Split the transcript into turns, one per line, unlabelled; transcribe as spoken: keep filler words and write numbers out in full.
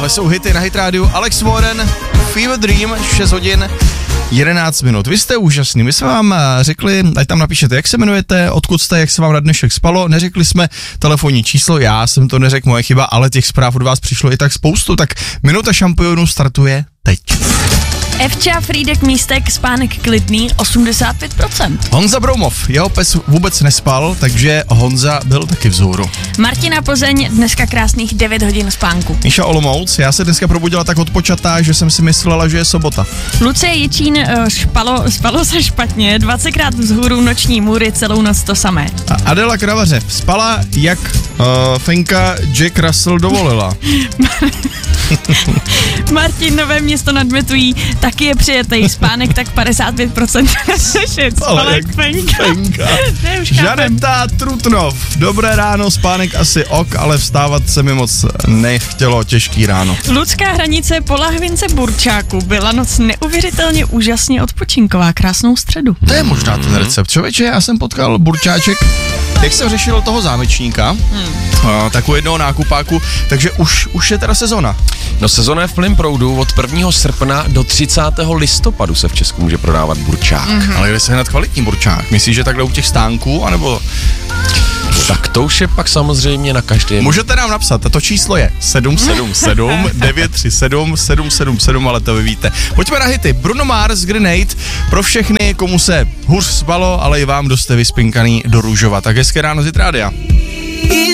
Tohle jsou hity na Hit rádiu. Alex Warren, Fever Dream, šest hodin jedenáct minut. Vy jste úžasný. My jsme vám řekli, ať tam napíšete, jak se jmenujete, odkud jste, jak se vám na dnešek spalo. Neřekli jsme telefonní číslo, já jsem to neřekl, moje chyba, ale těch zpráv od vás přišlo i tak spoustu, tak minuta šampionů startuje teď.
Evča, Frýdek, Místek, spánek klidný, osmdesát pět procent.
Honza Broumov, jeho pes vůbec nespal, takže Honza byl taky vzhůru.
Martina, Plzeň, dneska krásných devět hodin spánku.
Míša, Olomouc, já se dneska probudila tak odpočatá, že jsem si myslela, že je sobota.
Lucie, Jičín, špalo, spalo se špatně, dvacetkrát vzhůru, noční můry, celou noc to samé.
A Adela Kravaře, spala jak uh, Fenka Jack Russell dovolila.
Martin, Nové Město nad Metují, taky je přijetej, spánek tak padesát pět procent.
Spala jak Fenka. Fenka. Žaneta Trutnov, dobré ráno, spánek asi ok, ale vstávat se mi moc nechtělo, těžký ráno.
Ludská Hranice, po lahvince Burčáku, byla noc neuvěřitelně úžasně odpočinková, krásnou středu.
To je možná ten recept. Člověče, já jsem potkal burčáček, jak jsem řešil toho zámečníka, hmm. takového jednoho nákupáku, takže už, už je teda sezona.
No sezona je v plném proudu, od prvního srpna do třicátého listopadu se v Česku může prodávat burčák.
Mm-hmm. Ale kde se hned kvalitní burčák? Myslíš, že takhle u těch stánků, anebo...
Tak to už je pak samozřejmě na každém.
Můžete nám napsat, to číslo je sedm sedm sedm devět tři sedm sedm sedm sedm, ale to vy víte. Pojďme na hity. Bruno Mars, Grenade, pro všechny, komu se hůř spalo, ale i vám, kdo jste vyspinkaný do růžova. Tak hezké ráno z Hit rádia.